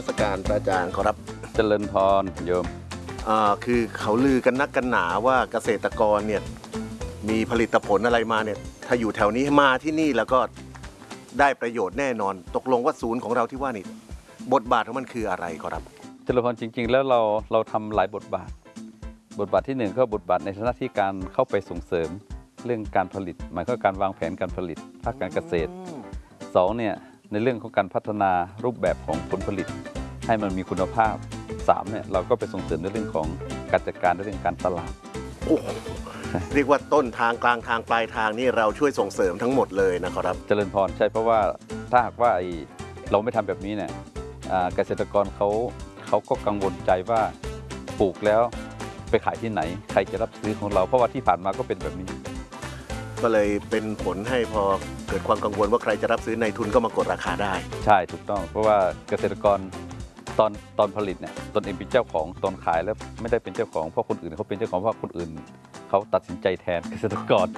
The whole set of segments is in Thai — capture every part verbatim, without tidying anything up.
สการพระอาจารย์ขอรับเจริญพรโยมอ่าคือเขาลือกันนักกันหนาว่าเกษตรกรเนี่ยมีผลิตผลอะไรมาเนี่ยถ้าอยู่แถวนี้มาที่นี่แล้วก็ได้ประโยชน์แน่นอนตกลงว่าศูนย์ของเราที่ว่านี่บทบาทของมันคืออะไรขอรับเจริญพรจริงๆแล้วเราเราทำหลายบทบาทบทบาทที่หนึ่งก็บทบาทในฐานะที่การเข้าไปส่งเสริมเรื่องการผลิตหมายก็การวางแผนการผลิตภาคการเกษตรสองเนี่ยในเรื่องของการพัฒนารูปแบบของผลผลิตให้มันมีคุณภาพสามเนี่ยเราก็ไปส่งเสริมในเรื่องของการจัดการในเรื่องการตลาดโอ้เรียกว่าต้นทางกลางทางปลายทางนี่เราช่วยส่งเสริมทั้งหมดเลยนะครับเจริญพรใช่เพราะว่าถ้าหากว่าเราไม่ทำแบบนี้เนี่ยเกษตรกรเขาเขาก็กังวลใจว่าปลูกแล้วไปขายที่ไหนใครจะรับซื้อของเราเพราะว่าที่ผ่านมาก็เป็นแบบนี้ก็เลยเป็นผลให้พอเกิดความกังวลว่าใครจะรับซื้อในทุนก็มากดราคาได้ใช่ถูกต้องเพราะว่าเกษตรกรตอนตอนผลิตเนี่ยตนเองเป็นเจ้าของตอนขายแล้วไม่ได้เป็นเจ้าของเพราะคนอื่นเขาเป็นเจ้าของเพราะคนอื่นเขาตัดสินใจแทนเกษตรกร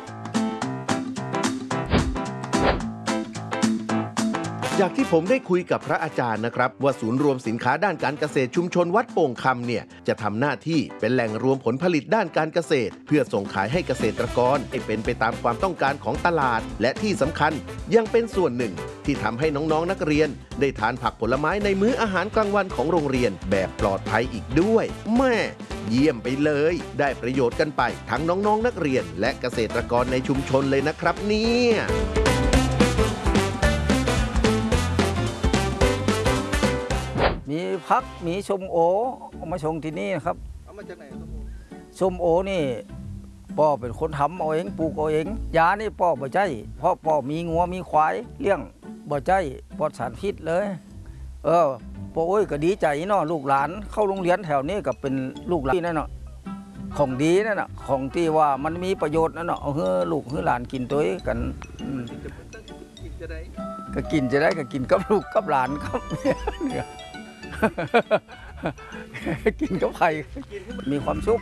จากที่ผมได้คุยกับพระอาจารย์นะครับว่าศูนย์รวมสินค้าด้านการเกษตรชุมชนวัดโป่งคำเนี่ยจะทำหน้าที่เป็นแหล่งรวมผลผลิตด้านการเกษตรเพื่อส่งขายให้เกษตรกรให้เป็นไปตามความต้องการของตลาดและที่สำคัญยังเป็นส่วนหนึ่งที่ทำให้น้องๆนักเรียนได้ทานผักผลไม้ในมื้ออาหารกลางวันของโรงเรียนแบบปลอดภัยอีกด้วยแม่เยี่ยมไปเลยได้ประโยชน์กันไปทั้งน้องๆนักเรียนและเกษตรกรในชุมชนเลยนะครับเนี่ยมีพักมีชมโอเอามาชงที่นี่นะครับเอามาจากไหนชมโอนี่พ่อเป็นคนทำเอาเองปลูกเอาเองยานี่พ่อบ่ใจเพราะพ่อมีงัวมีควายเลี้ยงบ่ใจปลอดสารพิษเลยเออพ่อโอ้ยก็ดีใจเนาะลูกหลานเข้าโรงเรียนแถวนี้ก็เป็นลูกหลานนั่นเนาะของดีนั่นน่ะของที่ว่ามันมีประโยชน์นั่นเนาะเอาให้ลูกให้หลานกินตัวกันก็กินจะได้ก็กินกับลูกกับหลานครับเนี่ยกินกับไข่มีความสุข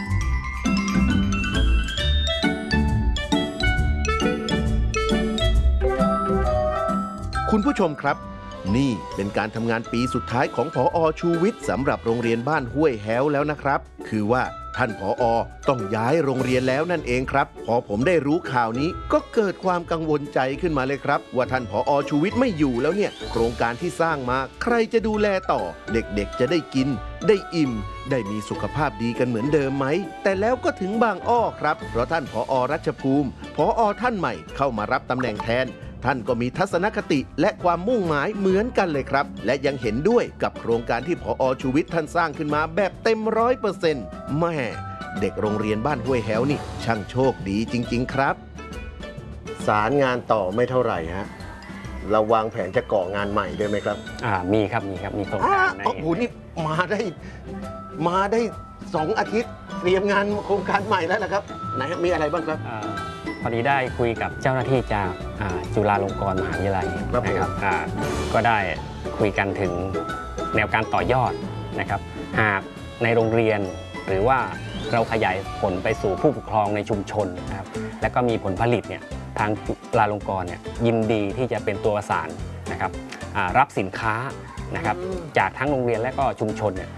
คุณผู้ชมครับนี่เป็นการทำงานปีสุดท้ายของผอ.ชูวิทย์สำหรับโรงเรียนบ้านห้วยแฮ้วแล้วนะครับคือว่าท่านผอ.ต้องย้ายโรงเรียนแล้วนั่นเองครับพอผมได้รู้ข่าวนี้ก็เกิดความกังวลใจขึ้นมาเลยครับว่าท่านผอ.ชูวิทย์ไม่อยู่แล้วเนี่ยโครงการที่สร้างมาใครจะดูแลต่อเด็กๆจะได้กินได้อิ่มได้มีสุขภาพดีกันเหมือนเดิมไหมแต่แล้วก็ถึงบางอ้อครับเพราะท่านผอ.รัชภูมิผอ.ท่านใหม่เข้ามารับตำแหน่งแทนท่านก็มีทัศนคติและความมุ่งหมายเหมือนกันเลยครับและยังเห็นด้วยกับโครงการที่ผอ.ชูวิทย์ท่านสร้างขึ้นมาแบบเต็มร้อยเปอร์เซ็นต์แม่เด็กโรงเรียนบ้านห้วยแฮ้วนี่ช่างโชคดีจริงๆครับสารงานต่อไม่เท่าไหร่ฮะเราวางแผนจะก่องานใหม่ด้วยไหมครับอ่ามีครับมีครับมีโครงการในโอ้โหนี่มาได้มาได้สองอาทิตย์เตรียมงานโครงการใหม่แล้วนะครับไหนมีอะไรบ้างครับอพอดีได้คุยกับเจ้าหน้าที่จากจุฬาลงกรณ์มหาวิทยาลัยนะครับก็ได้คุยกันถึงแนวการต่อยอดนะครับหากในโรงเรียนหรือว่าเราขยายผลไปสู่ผู้ปกครองในชุมชนนะครับและก็มีผลผลิตเนี่ยทางจุฬาลงกรณ์เนี่ยยินดีที่จะเป็นตัวประสานนะครับรับสินค้านะครับจากทั้งโรงเรียนและก็ชุมชนเนี่ย